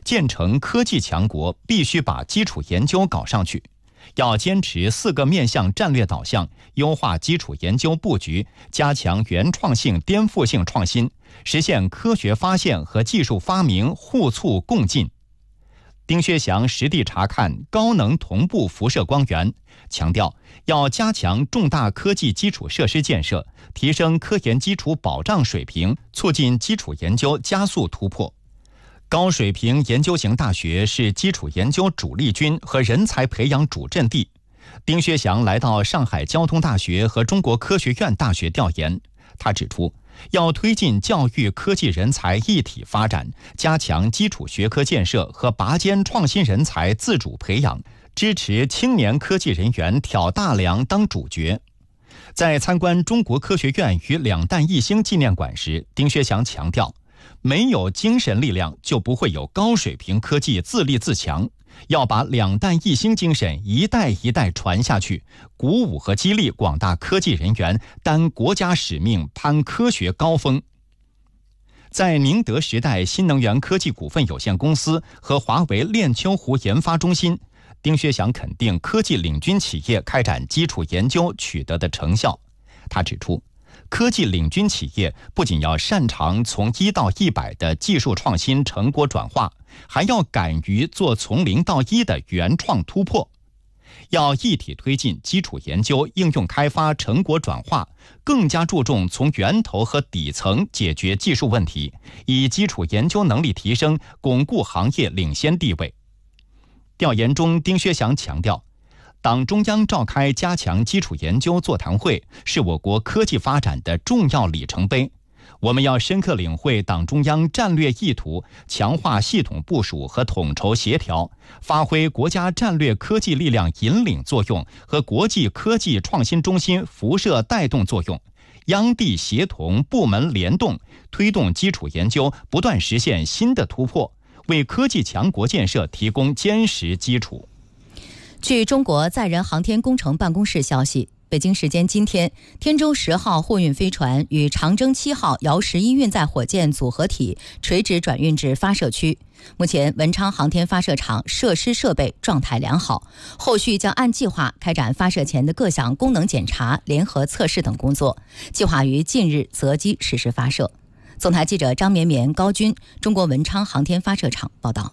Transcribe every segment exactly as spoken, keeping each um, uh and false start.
建成科技强国必须把基础研究搞上去，要坚持四个面向战略导向，优化基础研究布局，加强原创性、颠覆性创新，实现科学发现和技术发明互促共进。丁薛祥实地查看高能同步辐射光源，强调要加强重大科技基础设施建设，提升科研基础保障水平，促进基础研究加速突破。高水平研究型大学是基础研究主力军和人才培养主阵地。丁薛祥来到上海交通大学和中国科学院大学调研，他指出，要推进教育科技人才一体发展，加强基础学科建设和拔尖创新人才自主培养，支持青年科技人员挑大梁当主角。在参观中国科学院与两弹一星纪念馆时，丁薛祥强调，没有精神力量就不会有高水平科技自立自强，要把两弹一星精神一代一代传下去，鼓舞和激励广大科技人员担国家使命，攀科学高峰。在宁德时代新能源科技股份有限公司和华为链秋湖研发中心，丁薛祥肯定科技领军企业开展基础研究取得的成效。他指出，科技领军企业不仅要擅长从一到一百的技术创新成果转化，还要敢于做从零到一的原创突破。要一体推进基础研究应用开发成果转化，更加注重从源头和底层解决技术问题，以基础研究能力提升，巩固行业领先地位。调研中，丁薛祥强调，党中央召开加强基础研究座谈会，是我国科技发展的重要里程碑。我们要深刻领会党中央战略意图，强化系统部署和统筹协调，发挥国家战略科技力量引领作用和国际科技创新中心辐射带动作用，央地协同，部门联动，推动基础研究不断实现新的突破，为科技强国建设提供坚实基础。 据中国载人航天工程办公室消息，北京时间今天，天舟十号货运飞船与长征七号遥十一运载火箭组合体垂直转运至发射区。目前，文昌航天发射场设施设备状态良好，后续将按计划开展发射前的各项功能检查、联合测试等工作，计划于近日择机实施发射。总台记者张绵绵、高军，中国文昌航天发射场报道。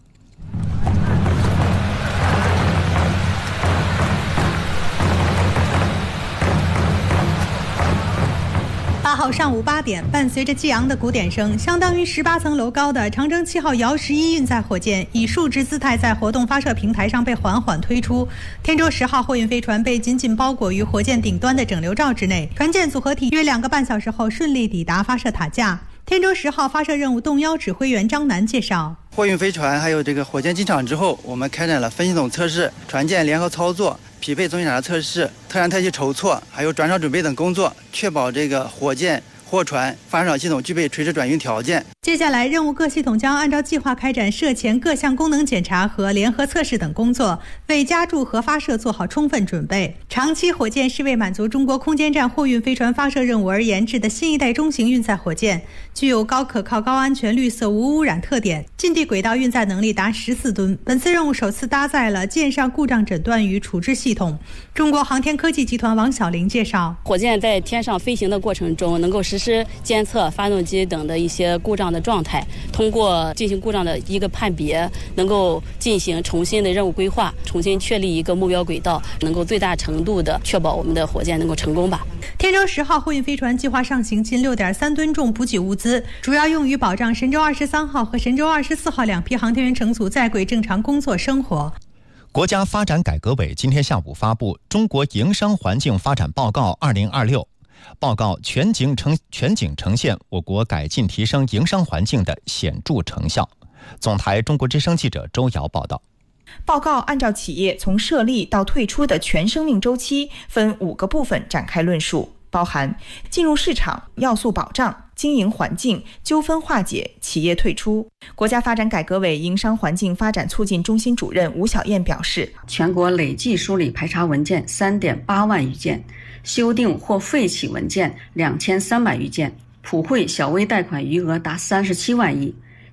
八号上午八点，伴随着激昂的鼓点声，相当于十八层楼高的长征七号遥十一运载火箭以竖直姿态在活动发射平台上被缓缓推出。天舟十号货运飞船被紧紧包裹于火箭顶端的整流罩之内，船舰组合体约两个半小时后顺利抵达发射塔架。天舟十号发射任务动幺指挥员张楠介绍， 货运飞船还有这个火箭进场之后，我们开展了分系统测试、船舰联合操作、匹配总检查测试、特燃特器筹措，还有转场准备等工作，确保这个火箭、货船、发射场系统具备垂直转运条件。 接下来，任务各系统将按照计划开展射前各项功能检查和联合测试等工作，为加注核发射做好充分准备。长期火箭是为满足中国空间站货运飞船发射任务而研制的新一代中型运载火箭，具有高可靠、高安全、绿色、无污染特点，近地轨道运载能力达十四吨。本次任务首次搭载了舰上故障诊断与处置系统。中国航天科技集团王晓玲介绍， 火箭在天上飞行的过程中，能够实施监测发动机等的一些故障的状态，通过进行故障的一个判别，能够进行重新的任务规划，重新确立一个目标轨道，能够最大程度的确保我们的火箭能够成功吧。 天舟十号货运飞船计划上行近 六点三吨重补给物资，主要用于保障神舟二十三号和神舟二十四号两批航天员乘组在轨正常工作生活。 国家发展改革委今天下午发布《中国营商环境发展报告二零二六》，报告全景呈全景呈现我国改进提升营商环境的显著成效。总台中国之声记者周瑶报道。 报告按照企业从设立到退出的全生命周期，分五个部分展开论述，包含进入市场、要素保障、经营环境、纠纷化解、企业退出。国家发展改革委营商环境发展促进中心主任吴晓燕表示， 全国累计梳理排查文件 三点八万余件，修订或废弃文件两千三百余件，普惠小微贷款余额达三十七万亿，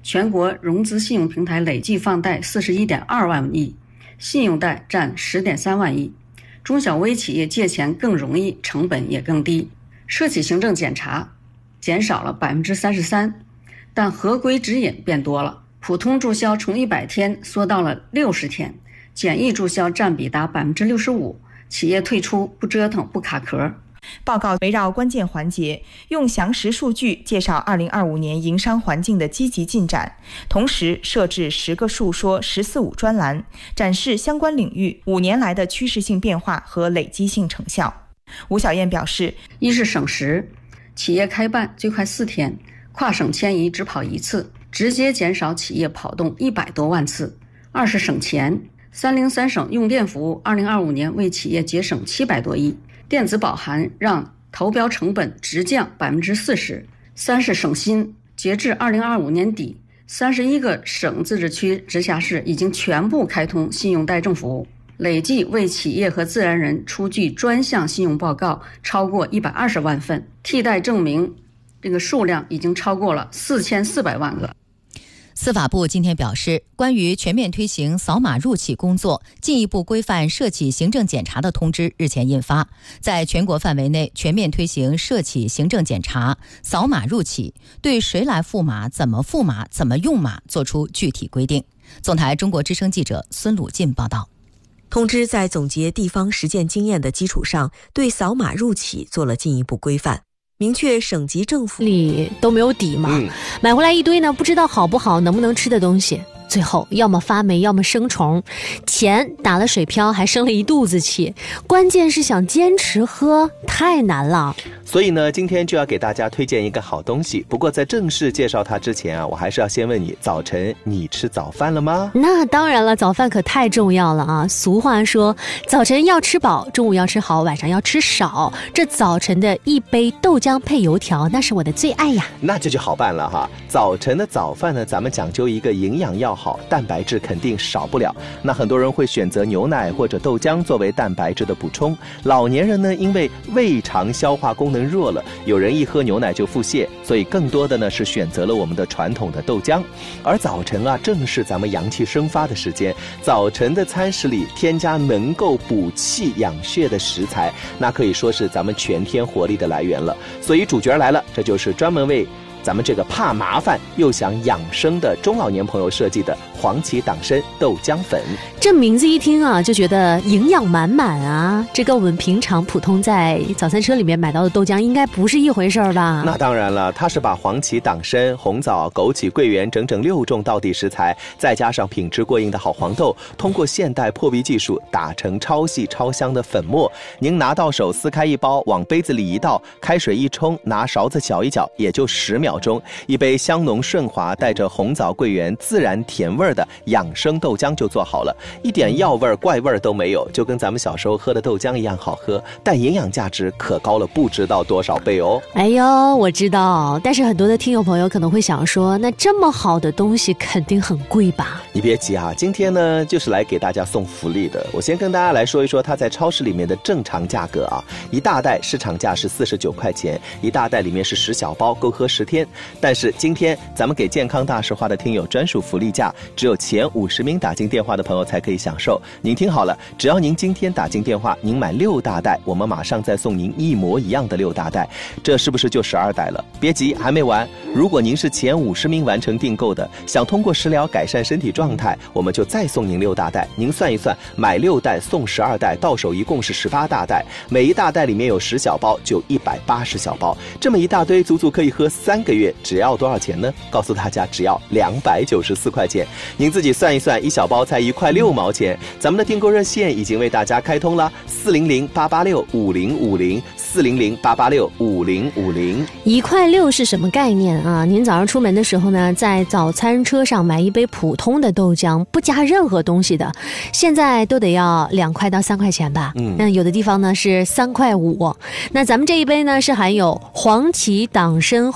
全国融资信用平台累计放贷四十一点二万亿，信用贷占十点三万亿。中小微企业借钱更容易，成本也更低。涉企行政检查减少了百分之三十三，但合规指引变多了。普通注销从一百天缩到了六十天，简易注销占比达百分之六十五，企业退出不折腾不卡壳。 报告围绕关键环节，用详实数据介绍二零二五年营商环境的积极进展，同时设置十个述说“十四五”专栏，展示相关领域五年来的趋势性变化和累积性成效。吴小燕表示， 一是省时，企业开办最快四天，跨省迁移只跑一次，直接减少企业跑动一百多万次；二是省钱，三零三省用电服务二零二五年为企业节省七百多亿。电子保函让投标成本直降百分之四十。三是省心，截至二零二五年底，三十一个省自治区直辖市已经全部开通信用贷证服务，累计为企业和自然人出具专项信用报告超过一百二十万份，替代证明这个数量已经超过了四千四百万个。 司法部今天表示，关于全面推行扫码入企工作，进一步规范涉企行政检查的通知日前印发，在全国范围内全面推行涉企行政检查、扫码入企，对谁来付码、怎么付码、怎么用码作出具体规定。总台中国之声记者孙鲁进报道。 通知在总结地方实践经验的基础上，对扫码入企做了进一步规范。明确省级政府里都没有底嘛、嗯，买回来一堆呢，不知道好不好，能不能吃的东西，最后要么发霉，要么生虫，钱打了水漂，还生了一肚子气。关键是想坚持喝，太难了。 所以呢，今天就要给大家推荐一个好东西。不过在正式介绍它之前啊，我还是要先问你，早晨你吃早饭了吗？ 那当然了，早饭可太重要了啊！俗话说，早晨要吃饱，中午要吃好，晚上要吃少。这早晨的一杯豆浆配油条，那是我的最爱呀。 那这就好办了哈。早晨的早饭呢，咱们讲究一个营养要好，蛋白质肯定少不了。那很多人会选择牛奶或者豆浆作为蛋白质的补充。老年人呢，因为胃肠消化功能弱了，有人一喝牛奶就腹泻，所以更多的呢是选择了我们的传统的豆浆。而早晨啊，正是咱们阳气生发的时间，早晨的餐食里添加能够补气养血的食材，那可以说是咱们全天活力的来源了。所以主角来了，这就是专门为咱们这个怕麻烦又想养生的中老年朋友设计的黄芪党参豆浆粉。 这名字一听啊，就觉得营养满满啊，这跟我们平常普通在早餐车里面买到的豆浆应该不是一回事吧？ 那当然了，它是把黄芪、党参、红枣、枸杞、桂圆整整六种道地食材，再加上品质过硬的好黄豆，通过现代破壁技术打成超细超香的粉末。您拿到手撕开一包，往杯子里一倒，开水一冲，拿勺子搅一搅，也就十秒钟，一杯香浓顺滑、带着红枣、桂圆自然甜味的养生豆浆就做好了，一点药味、怪味都没有，就跟咱们小时候喝的豆浆一样好喝，但营养价值可高了不知道多少倍哦。 哎呦，我知道，但是很多的听友朋友可能会想说，那这么好的东西肯定很贵吧？ 你别急啊，今天呢就是来给大家送福利的。我先跟大家来说一说它在超市里面的正常价格啊，一大袋市场价是四十九块钱，一大袋里面是十小包，够喝十天。但是今天咱们给健康大实话的听友专属福利价，只有前五十名打进电话的朋友才可以享受。您听好了，只要您今天打进电话，您买六大袋，我们马上再送您一模一样的六大袋，这是不是就十二袋了？别急，还没完。如果您是前五十名完成订购的，想通过食疗改善身体状态，我们就再送您六大袋。您算一算，买六袋送十二袋，到手一共是十八大袋，每一大袋里面有十小包，就一百八十小包，这么一大堆，足足可以喝三个月。只要多少钱呢？告诉大家，只要两百九十四块钱。您自己算一算，一小包才一块六毛钱。咱们的订购热线已经为大家开通了，四零零八八六五零五零，四零零八八六五零五零。 一块六是什么概念啊？您早上出门的时候呢，在早餐车上买一杯普通的豆浆，不加任何东西的，现在都得要两块到三块钱吧？嗯，那有的地方呢是三块五。那咱们这一杯呢是含有黄芪、党参、红枣、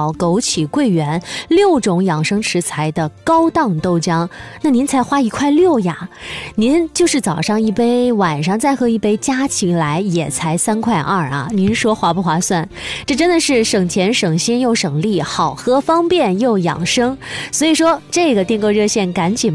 草、枸杞、桂圆六种养生食材的高档豆浆，那您才花一块六呀！您就是早上一杯，晚上再喝一杯，加起来也才三块二啊！您说划不划算？这真的是省钱省心又省力，好喝方便又养生。所以说，这个订购热线赶紧